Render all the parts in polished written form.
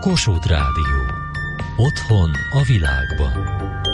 Kossuth Rádió. Otthon a világban.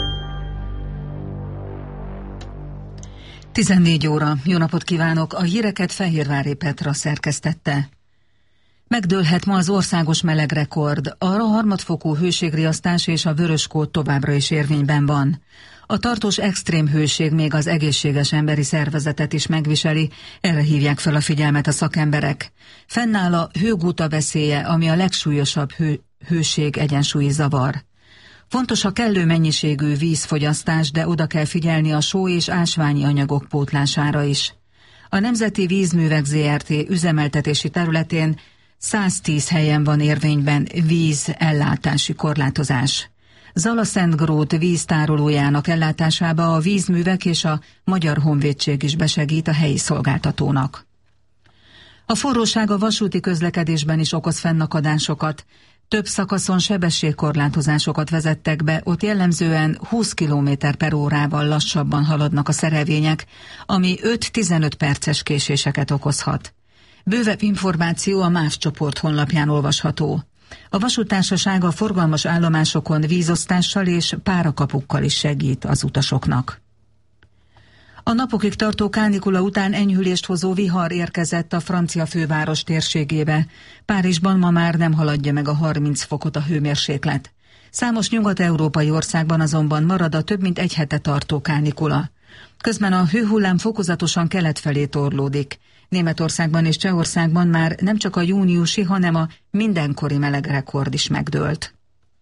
14 óra. Jó napot kívánok! A híreket Fehérvári Petra szerkesztette. Megdőlhet ma az országos melegrekord. A harmadfokú hőségriasztás és a vöröskód továbbra is érvényben van. A tartós extrém hőség még az egészséges emberi szervezetet is megviseli, erre hívják fel a figyelmet a szakemberek. Fennáll a hőgúta veszélye, ami a legsúlyosabb hőség egyensúlyi zavar. Fontos a kellő mennyiségű vízfogyasztás, de oda kell figyelni a só és ásványi anyagok pótlására is. A Nemzeti Vízművek Zrt. Üzemeltetési területén 110 helyen van érvényben vízellátási korlátozás. Zalaszentgrót víztárolójának ellátásába a vízművek és a Magyar Honvédség is besegít a helyi szolgáltatónak. A forróság a vasúti közlekedésben is okoz fennakadásokat. Több szakaszon sebességkorlátozásokat vezettek be, ott jellemzően 20 km/órával lassabban haladnak a szerelvények, ami 5-15 perces késéseket okozhat. Bővebb információ a MÁV csoport honlapján olvasható. A vasúttársaság a forgalmas állomásokon vízosztással és párakapukkal is segít az utasoknak. A napokig tartó kánikula után enyhülést hozó vihar érkezett a francia főváros térségébe. Párizsban ma már nem haladja meg a 30 fokot a hőmérséklet. Számos nyugat-európai országban azonban marad a több mint egy hete tartó kánikula. Közben a hőhullám fokozatosan kelet felé torlódik. Németországban és Csehországban már nem csak a júniusi, hanem a mindenkori melegrekord is megdőlt.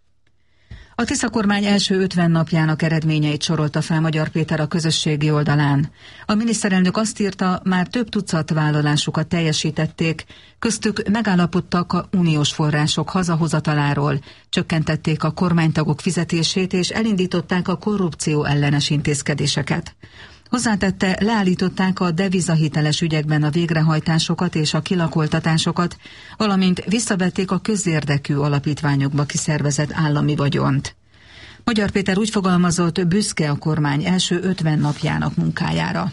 A Tisza kormány első 50 napjának eredményeit sorolta fel Magyar Péter a közösségi oldalán. A miniszterelnök azt írta, már több tucat vállalásukat teljesítették, köztük megállapodtak a uniós források hazahozataláról, csökkentették a kormánytagok fizetését és elindították a korrupció ellenes intézkedéseket. Hozzátette, leállították a devizahiteles ügyekben a végrehajtásokat és a kilakoltatásokat, valamint visszavették a közérdekű alapítványokba kiszervezett állami vagyont. Magyar Péter úgy fogalmazott, büszke a kormány első 50 napjának munkájára.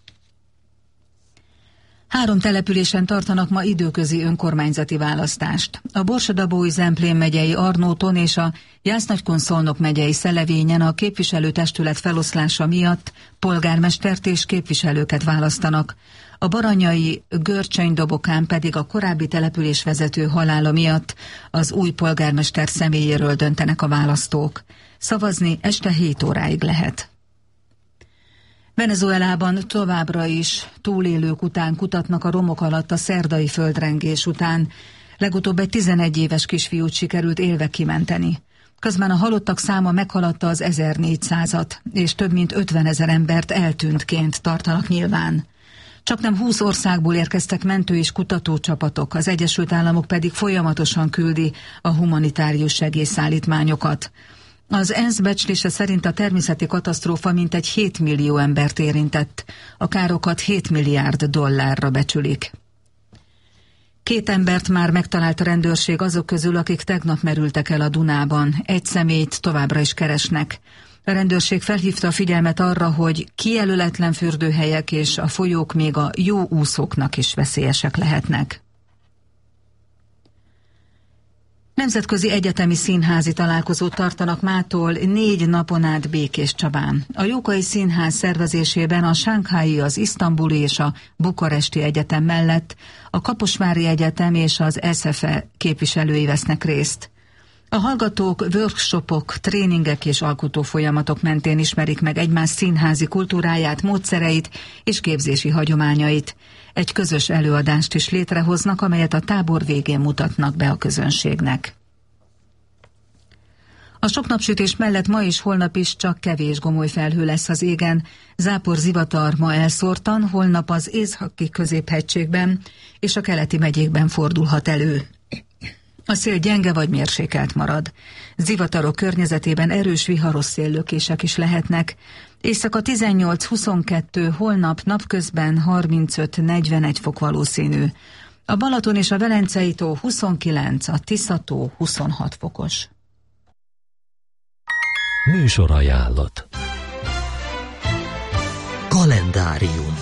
3 településen tartanak ma időközi önkormányzati választást. A Borsod-Abaúj-Zemplén megyei Arnóton és a Jász-Nagykun-Szolnok megyei Szelevényen a képviselőtestület feloszlása miatt polgármestert és képviselőket választanak. A baranyai Görcsöny-Dobokán pedig a korábbi településvezető halála miatt az új polgármester személyéről döntenek a választók. Szavazni este 7 óráig lehet. Venezuelában továbbra is túlélők után kutatnak a romok alatt a szerdai földrengés után. Legutóbb egy 11 éves kisfiút sikerült élve kimenteni. Közben a halottak száma meghaladta az 1400-at, és több mint 50 000 embert eltűntként tartanak nyilván. Csaknem 20 országból érkeztek mentő- és kutatócsapatok, az Egyesült Államok pedig folyamatosan küldi a humanitárius segélyszállítmányokat. Az ENSZ becslése szerint a természeti katasztrófa mintegy 7 millió embert érintett, a károkat 7 milliárd dollárra becsülik. 2 embert már megtalált a rendőrség azok közül, akik tegnap merültek el a Dunában. Egy személyt továbbra is keresnek. A rendőrség felhívta a figyelmet arra, hogy kijelöletlen fürdőhelyek és a folyók még a jó úszóknak is veszélyesek lehetnek. Nemzetközi egyetemi színházi találkozót tartanak mától 4 napon át Békéscsabán. A Jókai Színház szervezésében a Sánghái, az Isztambuli és a Bukaresti Egyetem mellett a Kaposvári Egyetem és az SFE képviselői vesznek részt. A hallgatók workshopok, tréningek és alkotófolyamatok mentén ismerik meg egymás színházi kultúráját, módszereit és képzési hagyományait. Egy közös előadást is létrehoznak, amelyet a tábor végén mutatnak be a közönségnek. A sok napsütés mellett ma és holnap is csak kevés gomoly felhő lesz az égen. Zápor, zivatar ma elszórtan, holnap az Északi Középhegységben és a keleti megyékben fordulhat elő. A szél gyenge vagy mérsékelt marad. Zivatarok környezetében erős viharos széllökések is lehetnek. Éjszaka 18-22, holnap napközben 35-41 fok valószínű. A Balaton és a Velencei tó 29, a Tisza tó 26 fokos. Műsorajánlat. Kalendárium.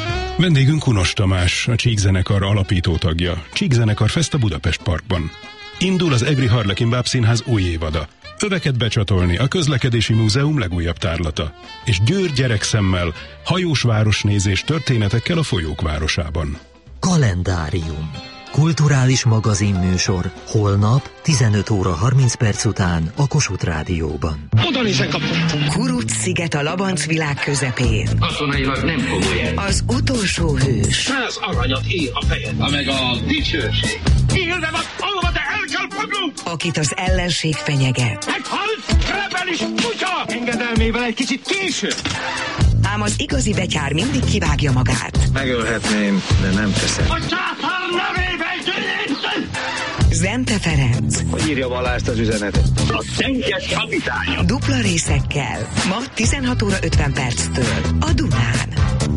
Vendégünk Unos Tamás, a Csík zenekar alapító tagja. Csík zenekar Fest a Budapest Parkban. Indul az Egri Harlekin Bábszínház új évada. Öveket becsatolni a Közlekedési Múzeum legújabb tárlata. És Győr gyerekszemmel, hajós városnézés történetekkel a folyók városában. Kalendárium. Kulturális magazinműsor. Holnap 15 óra 30 perc után a Kossuth Rádióban. Oda nézek, kapott! Kuruc-sziget a Labanc világ közepén. Katonailag nem komoly el. Az utolsó hős. 100 aranyat él a fejed. Ha meg a dicsőség. Élve van, alva, de el kell fognunk! Akit az ellenség fenyeget. Meghalt! Krebelis kutya! Engedelmével egy kicsit később. Ám az igazi betyár mindig kivágja magát. Megölhetném, de nem teszem. A császár nevében győződj! Zente Ferenc. Hogy írja Balást az üzenetet? A szennyes kapitánya. Dupla részekkel. Ma 16 óra 50 perctől a Dunán.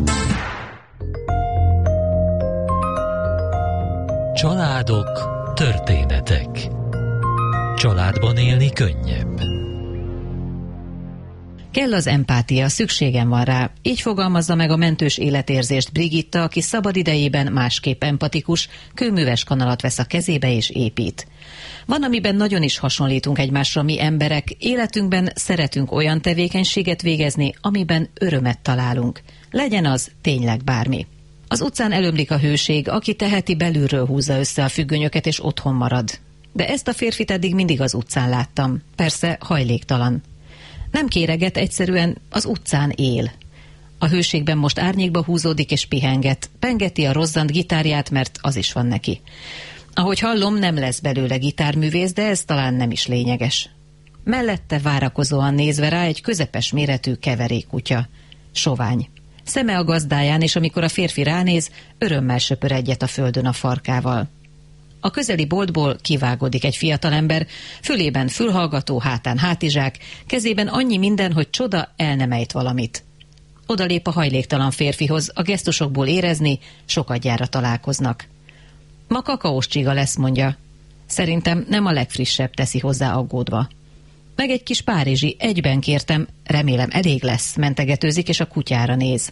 Családok, történetek. Családban élni könnyebb. Kell az empátia, szükségem van rá. Így fogalmazza meg a mentős életérzést Brigitta, aki szabad idejében másképp empatikus, kőműves kanalat vesz a kezébe és épít. Van, amiben nagyon is hasonlítunk egymásra mi emberek, életünkben szeretünk olyan tevékenységet végezni, amiben örömet találunk. Legyen az tényleg bármi. Az utcán elömlik a hőség, aki teheti, belülről húzza össze a függönyöket és otthon marad. De ezt a férfit eddig mindig az utcán láttam. Persze hajléktalan. Nem kéreget, egyszerűen az utcán él. A hőségben most árnyékba húzódik és pihenget. Pengeti a rozzant gitárját, mert az is van neki. Ahogy hallom, nem lesz belőle gitárművész, de ez talán nem is lényeges. Mellette várakozóan nézve rá egy közepes méretű keverékkutya. Sovány. Szeme a gazdáján, és amikor a férfi ránéz, örömmel söpör egyet a földön a farkával. A közeli boltból kivágódik egy fiatalember, fülében fülhallgató, hátán hátizsák, kezében annyi minden, hogy csoda, el nem ejt valamit. Odalép a hajléktalan férfihoz, a gesztusokból érezni, sokadjára találkoznak. Ma kakaós csiga lesz, mondja. Szerintem nem a legfrissebb, teszi hozzá aggódva. Meg egy kis párizsi, egyben kértem, remélem elég lesz, mentegetőzik, és a kutyára néz.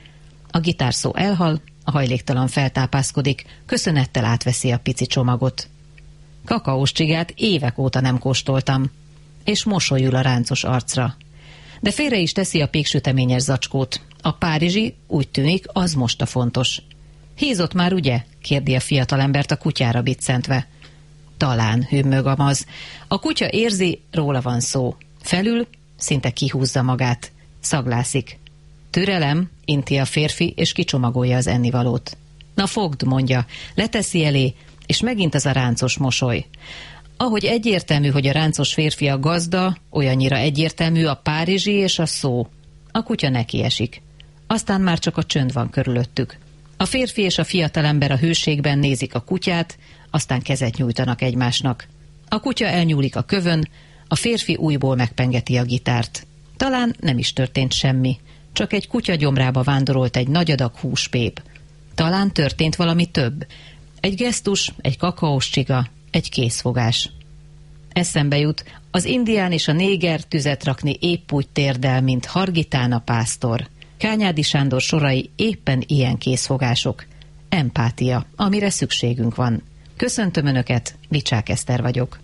A gitárszó elhal, a hajléktalan feltápászkodik, köszönettel átveszi a pici csomagot. Kakaós csigát évek óta nem kóstoltam, és mosolyul a ráncos arcra. De félre is teszi a péksüteményes zacskót. A párizsi, úgy tűnik, az most a fontos. Hízott már, ugye? Kérdi a fiatalembert a kutyára biccentve. Talán, hümmög Amaz. A kutya érzi, róla van szó. Felül szinte kihúzza magát. Szaglászik. Türelem, inti a férfi, és kicsomagolja az ennivalót. Na fogd, mondja, leteszi elé, és megint az a ráncos mosoly. Ahogy egyértelmű, hogy a ráncos férfi a gazda, olyannyira egyértelmű a párizsi és a szó. A kutya nekiesik. Aztán már csak a csönd van körülöttük. A férfi és a fiatalember a hőségben nézik a kutyát, aztán kezet nyújtanak egymásnak. A kutya elnyúlik a kövön, a férfi újból megpengeti a gitárt. Talán nem is történt semmi, csak egy kutya gyomrába vándorolt egy nagy adag húspép. Talán történt valami több. Egy gesztus, egy kakaós csiga, egy készfogás. Eszembe jut, az indián és a néger tüzet rakni épp úgy térdel, mint Hargitán a pásztor. Kányádi Sándor sorai éppen ilyen készfogások. Empátia, amire szükségünk van. Köszöntöm Önöket, Vicsák Eszter vagyok.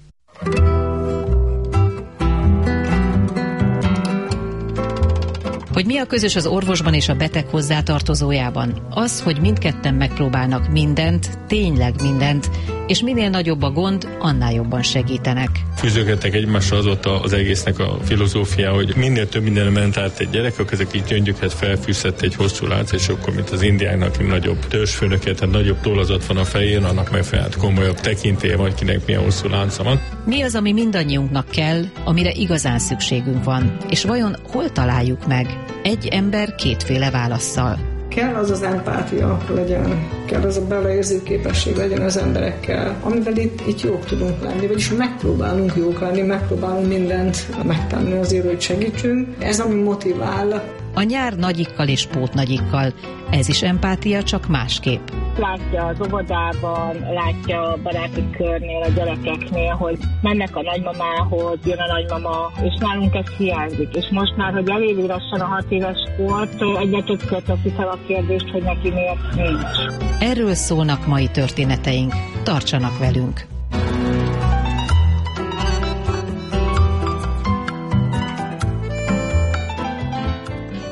Hogy mi a közös az orvosban és a beteg hozzátartozójában? Az, hogy mindketten megpróbálnak mindent, tényleg mindent, és minél nagyobb a gond, annál jobban segítenek. Fűzögettek egymásra, az ott az egésznek a filozófia, hogy minél több minden ment át egy gyerek, akkor ezek így gyöngyöket felfűzött egy hosszú lánc, és akkor, mint az indiának nagyobb törzsfőnöket, tehát nagyobb tollazat van a fején, annak megfelelően komolyabb tekintélye van, kinek milyen hosszú lánca van. Mi az, ami mindannyiunknak kell, amire igazán szükségünk van, és vajon hol találjuk meg? Egy ember kétféle válasszal. Kell az empátia legyen, kell az a beleérző képesség legyen az emberekkel, amivel itt jók tudunk lenni, vagyis megpróbálunk jók lenni, megpróbálunk mindent megtenni azért, hogy segítsünk. Ez ami motivál. A nyár nagyikkal és pótnagyikkal, ez is empátia, csak másképp. Látja az óvodában, látja a baráti körnél, a gyerekeknél, hogy mennek a nagymamához, jön a nagymama, és nálunk ez hiányzik. És most már, hogy eléri lassan a 6 éves kort, egyre többször teszi fel a kérdést, hogy neki miért nincs. Erről szólnak mai történeteink. Tartsanak velünk!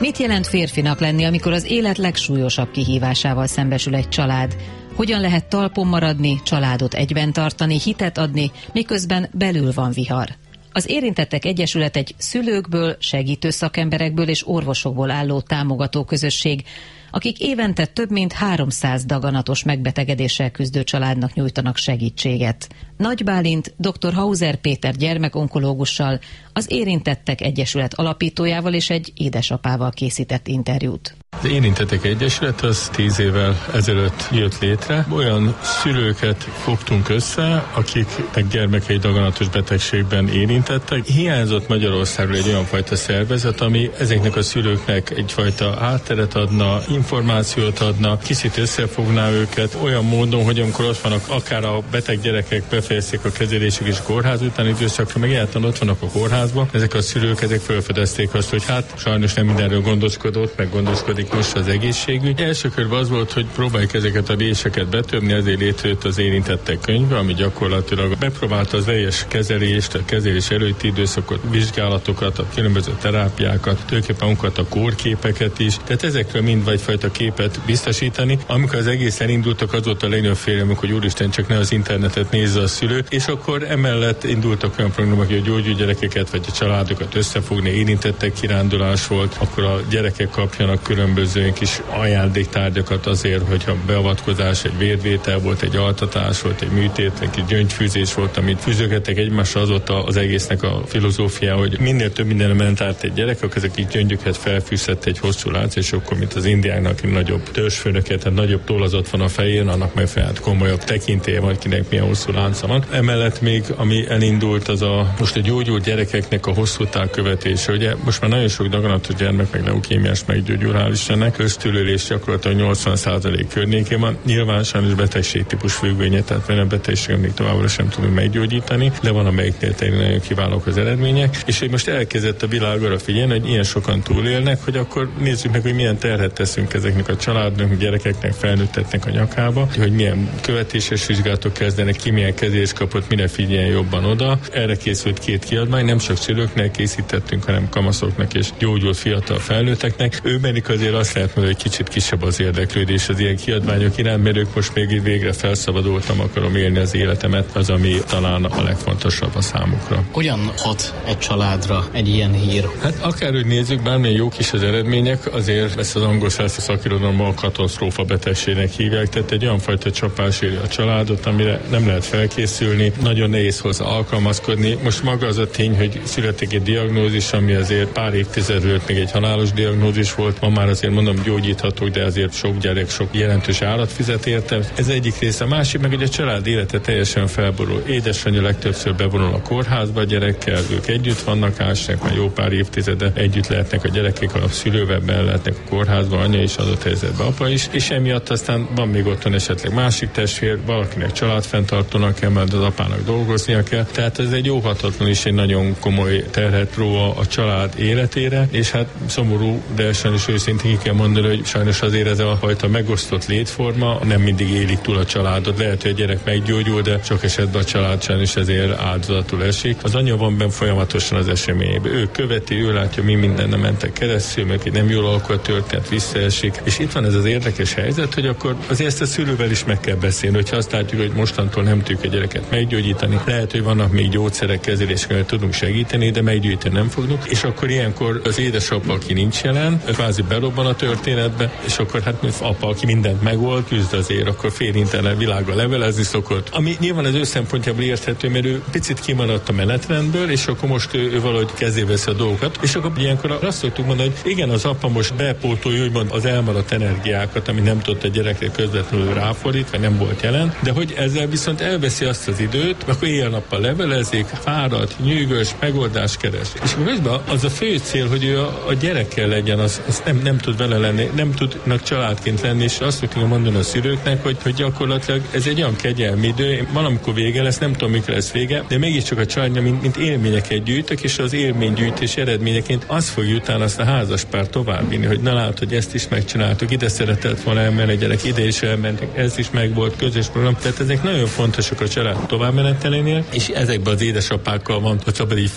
Mit jelent férfinak lenni, amikor az élet legsúlyosabb kihívásával szembesül egy család? Hogyan lehet talpon maradni, családot egyben tartani, hitet adni, miközben belül van vihar? Az Érintettek Egyesület egy szülőkből, segítő szakemberekből és orvosokból álló támogató közösség, akik évente több mint 300 daganatos megbetegedéssel küzdő családnak nyújtanak segítséget. Nagy Bálint dr. Hauser Péter gyermekonkológussal, az Érintettek Egyesület alapítójával és egy édesapával készített interjút. Az Érintettek Egyesület az 10 évvel ezelőtt jött létre. Olyan szülőket fogtunk össze, akiknek gyermekei daganatos betegségben érintettek. Hiányzott Magyarországról egy olyan fajta szervezet, ami ezeknek a szülőknek egyfajta hátteret adna, információt adna, kicsit összefogná őket olyan módon, hogy amikor ott vannak akár a beteg gyerekek befejezték a kezelésük és kórház utáni időszakra, meg egyáltalán ott vannak a kórházban, ezek a szülők felfedezték azt, hogy hát sajnos nem mindenről gondoskodott, meg gondoskodik most az egészségügy. Első körben az volt, hogy próbáljuk ezeket a réseket betömni, ezért létrejött az Érintettek könyve, ami gyakorlatilag bepróbálta az teljes kezelést, a kezelés előtti időszakot, vizsgálatokat, a különböző terápiákat, tulajdonképpen magukat a kórképeket is. Tehát ezekről mind egyfajta képet biztosítani. Amikor az egész elindultak, az volt a legnagyobb félelmünk, hogy úristen, csak ne az internetet nézze a szülő, és akkor emellett indultak olyan programok, hogy a gyógyúgyerekeket vagy a családokat összefogni, érintettek kirándulás volt, akkor a gyerekek kapjanak különböző kis ajándéktárgyakat azért, hogyha beavatkozás, egy vérvétel volt, egy altatás volt, egy műtét, egy gyöngyfűzés volt, amit fűzögettek egymásra, az volt az egésznek a filozófia, hogy minél több mindenre ment át egy gyerek, akkor ezek így gyöngyöket felfűzett egy hosszú lánc, és akkor, mint az indiáknak nagyobb törzsfőnöket, tehát nagyobb tollazat van a fején, annak meg felett komolyabb tekintélye van, kinek milyen hosszú lánca van. Emellett még, ami elindult, az most a gyógyult gyerekeknek a hosszú távkövetése. Ugye most már nagyon sok daganatos gyermek, meg leukémiás meggyógyul, hál' Istennek, köztülülés gyakorlatilag 80% környékén van. Nyilván sajnos betegségtípus függvénye, tehát olyan betegség, még továbbra sem tudunk meggyógyítani, de van, amelyiknél tényleg nagyon kiválók az eredmények. És hogy most elkezdett a világ arra figyelni, hogy ilyen sokan túlélnek, hogy akkor nézzük meg, hogy milyen terhet teszünk ezeknek a családnak, gyerekeknek, felnőtteknek a nyakába, hogy milyen követéses vizsgálatok kezdenek, ki milyen kezelést kapott, mire figyeljen jobban oda. Erre készült 2 kiadvány, nem csak szülőknek készítettünk, hanem kamaszoknak és gyógyult fiatal felnőtteknek. Őbenik azért azt lehet mondani, hogy kicsit kisebb az érdeklődés az ilyen kiadványok iránt, mert ők most még végre felszabadultam, akarom élni az életemet, az, ami talán a legfontosabb a számukra. Hogyan hat egy családra egy ilyen hír? Hát akárhogy nézzük, bármilyen jók is az eredmények, azért ezt az angol száz szakirodalomban a katasztrófa betegségnek hívják, tehát egy olyan fajta csapás éri a családot, amire nem lehet felkészülni, nagyon nehéz hozzá alkalmazkodni. Most maga az a tény, hogy születik egy diagnózis, ami azért pár évtizedről még egy halálos diagnózis volt, ma már azért mondom gyógyíthatók, de azért sok gyerek, sok jelentős állat fizet érte. Ez egyik része. A másik meg, hogy a család élete teljesen felborul. Édesanyja legtöbbször bevonul a kórházba a gyerekkel, ők együtt vannak, ásnak már jó pár évtizede, együtt lehetnek a gyerekek, a szülővel benne lehetnek a kórházba, anya is adott helyzetben, apa is, és emiatt aztán van még otthon esetleg másik testvér, valakinek családfenntartónak kell, mert az apának dolgoznia kell. Tehát ez egy óhatatlan és egy nagyon komoly terhet ró a család életére, és hát szomorú, de sajnos őszintén ki kell mondani, hogy sajnos azért ez a fajta megosztott létforma nem mindig élik túl a családot. Lehet, hogy a gyerek meggyógyul, de sok esetben a család sajnos ezért áldozatul esik. Az anya van benne folyamatosan az eseményében. Ő követi, ő látja, mi mindenne mentek keresztül, mert nem jól alakul a történet, visszaesik. És itt van ez az érdekes helyzet, hogy akkor azért ezt a szülővel is meg kell beszélni, hogyha azt látjuk, hogy mostantól nem tudjuk a gyereket meggyógyítani. Lehet, hogy vannak még gyógyszerek, kezeléseket tudunk segíteni, de meggyógyítani nem fogunk. És akkor ilyenkor az édesapa, aki nincs jelen, kvázi berobban a történetbe, és akkor hát apa, aki mindent megold, küzd azért, akkor félintelen világgal levelezni szokott. Ami nyilván az ő szempontjából érthető, mert ő picit kimaradt a menetrendből, és akkor most ő valahogy kezébe veszi a dolgokat. És akkor ilyenkor azt szoktuk mondani, hogy igen, az apa most bepótolja úgymond az elmaradt energiákat, ami nem tudta a gyerekre közvetlenül ráfordít, vagy nem volt jelen, de hogy ezzel viszont elveszi azt az időt, akkor éjjel-nappal levelezik, fáradt, nyűgös, megoldást keres. És közben az a fő cél, hogy ő a gyerekkel legyen, az nem tud vele lenni, nem tudnak családként lenni, és azt tudjuk mondani a szülőknek, hogy gyakorlatilag ez egy olyan kegyelmi idő, valamikor vége lesz, nem tudom, mikor lesz vége, de mégiscsak a családja, mint élményeket gyűjtök, és az élménygyűjtés eredményeként az fogja utána azt a házaspár továbbvinni, hogy na lát, hogy ezt is megcsináltuk, ide szeretett volna elmenni a gyerek, ide is elmentek, ez is meg volt, közös program. Tehát ezek nagyon fontosak a család továbbmenetelénél, és ezekben az édesapákkal van, hogy szabad így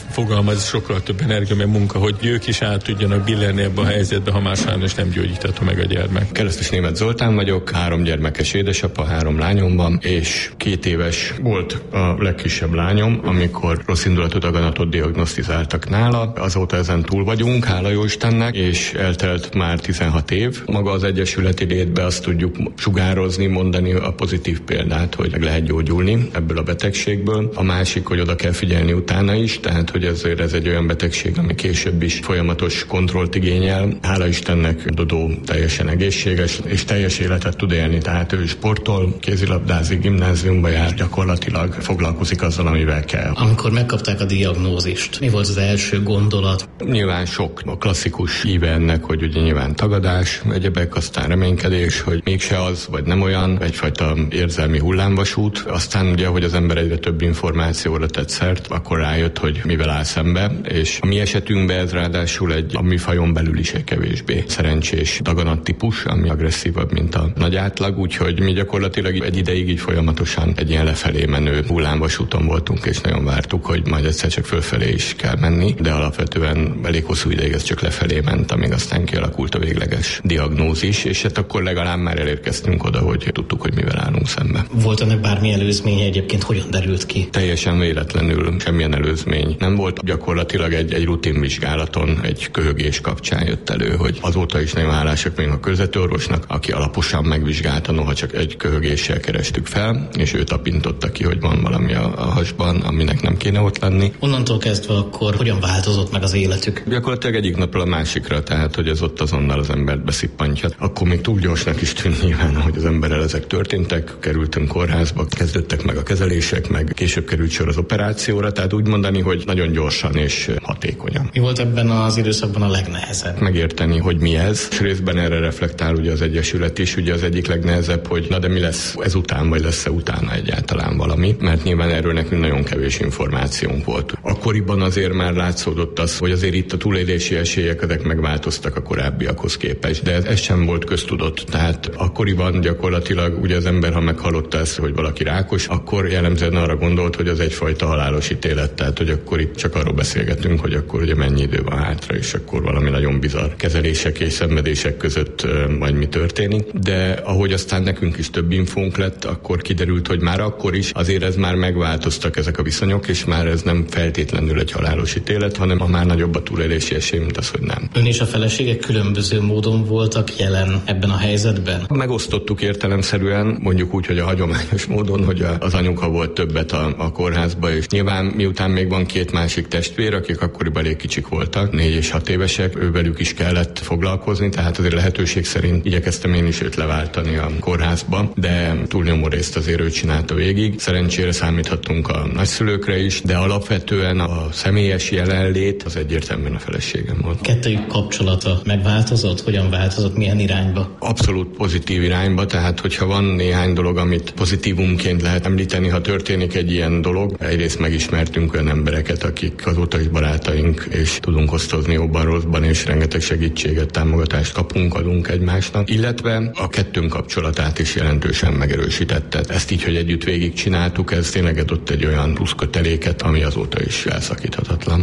fogalmaz, sokkal több energia, meg munka, hogy ők is át tudjanak billenni ebbe a helyzetbe, ha már sajnos nem gyógyítható meg a gyermek. Keresztes Németh Zoltán vagyok, 3 gyermekes édesapa, 3 lányom van, és 2 éves volt a legkisebb lányom, amikor rosszindulatú daganatot diagnosztizáltak nála. Azóta ezen túl vagyunk, hála jó Istennek, és eltelt már 16 év. Maga az egyesületi létbe azt tudjuk sugározni, mondani a pozitív példát, hogy meg lehet gyógyulni ebből a betegségből. A másik, hogy oda kell figyelni utána is, tehát hogy ez egy olyan betegség, ami később is folyamatos kontrollt igényel. Hála Istennek Dodó teljesen egészséges, és teljes életet tud élni, tehát ő sportol, kézilabdázik, gimnáziumba jár, gyakorlatilag foglalkozik azzal, amivel kell. Amikor megkapták a diagnózist, mi volt az első gondolat? Nyilván sok a klasszikus íve ennek, hogy ugye nyilván tagadás, egyebek, aztán reménykedés, hogy mégse az, vagy nem olyan, egyfajta érzelmi hullámvasút. Aztán ugye, hogy az ember egyre több információra tett szert, akkor rájött, hogy mivel áll szembe, és a mi esetünkben ez ráadásul a mi fajon belül is egy kevésbé szerencsés daganattípus, ami agresszívabb, mint a nagy átlag, úgyhogy mi gyakorlatilag egy ideig így folyamatosan egy ilyen lefelé menő hullámvasúton voltunk, és nagyon vártuk, hogy majd egyszer csak fölfelé is kell menni, de alapvetően elég hosszú ideig ez csak lefelé ment, amíg aztán kialakult a végleges diagnózis, és hát akkor legalább már elérkeztünk oda, hogy tudtuk, hogy mivel állunk szembe. Volt ennek bármi előzménye, egyébként hogyan derült ki? Teljesen véletlenül, semmilyen előzmény nem volt. Gyakorlatilag egy rutinvizsgálaton, egy köhögés kapcsán jött elő, hogy azóta is nagyon hálásak még a körzetőorvosnak, aki alaposan megvizsgálta, noha csak egy köhögéssel kerestük fel, és ő tapintotta ki, hogy van valami a hasban, aminek nem kéne ott lenni. Onnantól kezdve akkor hogyan változott meg az életük? Gyakorlatilag egyik napról a másikra, tehát hogy ez ott azonnal az embert beszippantja. Akkor még túl gyorsnak is tűnt nyilván, hogy az emberrel ezek történtek, kerültünk kórházba, kezdődtek meg a kezelések, meg később került sor az operációra, tehát úgy mondani, hogy nagyon gyorsan és hatékonyan. Mi volt ebben az időszakban a legnehezebb? Megérteni, hogy mi ez, és részben erre reflektál ugye az Egyesület is, ugye az egyik legnehezebb, hogy na de mi lesz ezután, vagy lesz-e utána egyáltalán valami, mert nyilván erről nekünk nagyon kevés információnk volt. Akkoriban azért már látszódott az, hogy azért itt a túlélési esélyek ezek megváltoztak a korábbiakhoz képest, de ez sem volt köztudott, tehát akkoriban gyakorlatilag ugye az ember, ha meghallotta ezt, hogy valaki rákos, akkor jellemzően arra gondolt, hogy az egyfajta halálos ítélet, tehát hogy akkor itt csak arról beszélgetünk, hogy akkor ugye mennyi idő van hátra, és akkor valami nagyon bizarr kezelések és szenvedések között majd mi történik. De ahogy aztán nekünk is több infónk lett, akkor kiderült, hogy már akkor is azért ez már megváltoztak ezek a viszonyok, és már ez nem feltétlenül egy halálos ítélet, hanem a már nagyobb a túlélési esély, mint az, hogy nem. Ön és a felesége különböző módon voltak jelen ebben a helyzetben? Megosztottuk értelemszerűen, mondjuk úgy, hogy a hagyományos módon, hogy az anyuka volt többet a kórházba, és nyilván miután még van 2 másik testvér, akik akkoriban elég kicsik voltak, 4 és 6 évesek, ővelük is kellett foglalkozni, tehát azért lehetőség szerint igyekeztem én is őt leváltani a kórházba, de túlnyomó részt azért ő csinálta végig. Szerencsére számíthattunk a nagyszülőkre is, de alapvetően a személyes jelenlét az egyértelműen a feleségem volt. Kettőjük kapcsolata megváltozott? Hogyan változott? Milyen irányba? Abszolút pozitív irányba, tehát hogyha van néhány dolog, amit pozitívumként lehet említeni, ha történik egy ilyen dolog, egyrészt megismertünk olyan embereket, akik azóta is barátaink, és tudunk osztozni jobban, rosszban, és rengeteg segítséget, támogatást kapunk, adunk egymásnak, illetve a kettőnk kapcsolatát is jelentősen megerősítette. Ezt így, hogy együtt végigcsináltuk, ez tényleg adott egy olyan plusz köteléket, ami azóta is elszakíthatatlan.